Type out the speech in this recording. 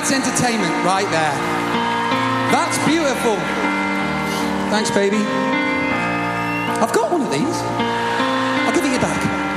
That's entertainment right there. That's beautiful. Thanks, baby. I've got